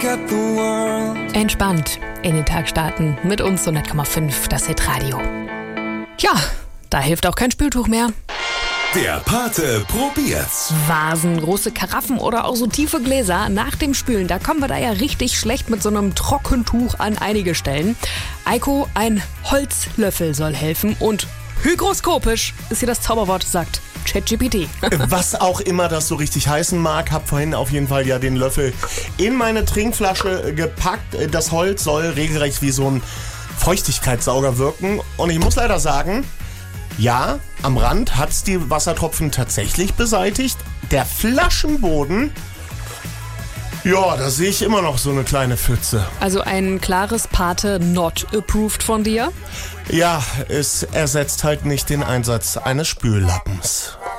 Entspannt in den Tag starten mit uns 100,5, das Hitradio. Tja, da hilft auch kein Spültuch mehr. Der Pate probiert's. Vasen, große Karaffen oder auch so tiefe Gläser nach dem Spülen, da kommen wir da ja richtig schlecht mit so einem Trockentuch an einige Stellen. Eiko, ein Holzlöffel soll helfen und hygroskopisch ist hier das Zauberwort, sagt ChatGPT. Was auch immer das so richtig heißen mag, hab vorhin auf jeden Fall ja den Löffel in meine Trinkflasche gepackt. Das Holz soll regelrecht wie so ein Feuchtigkeitssauger wirken. Und ich muss leider sagen, ja, am Rand hat's die Wassertropfen tatsächlich beseitigt. Der Flaschenboden, ja, da sehe ich immer noch so eine kleine Pfütze. Also ein klares Pate not approved von dir? Ja, es ersetzt halt nicht den Einsatz eines Spüllappens.